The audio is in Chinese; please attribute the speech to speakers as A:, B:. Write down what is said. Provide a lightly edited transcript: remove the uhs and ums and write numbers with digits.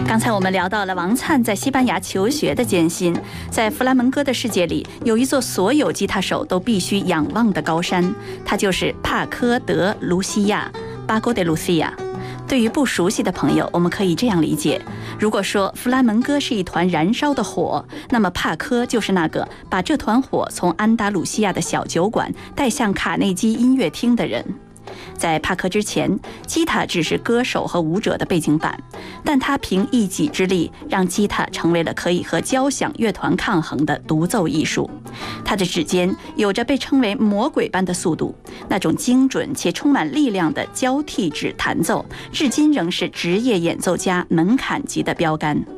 A: 刚才我们聊到了王灿在西班牙求学的艰辛，在弗拉门戈的世界里，有一座所有吉他手都必须仰望的高山，它就是帕科德卢西亚 （Paco de Lucia）。对于不熟悉的朋友，我们可以这样理解：如果说弗拉门戈是一团燃烧的火，那么帕科就是那个把这团火从安达鲁西亚的小酒馆带向卡内基音乐厅的人。在帕科之前，吉他只是歌手和舞者的背景板，但他凭一己之力，让吉他成为了可以和交响乐团抗衡的独奏艺术。他的指尖有着被称为魔鬼般的速度，那种精准且充满力量的交替指弹奏，至今仍是职业演奏家门槛级的标杆。